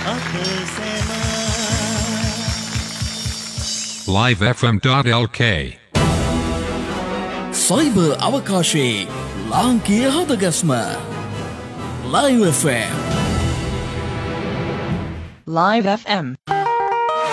livefm.lk cyber අවකාශයේ ලාංකීය හදගස්ම Live FM. Live FM